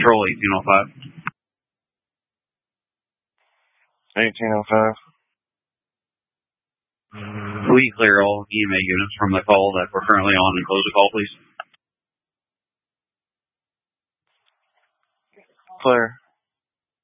Control 1805. 1805. We clear all EMA units from the call that we're currently on and close the call, please. Clear.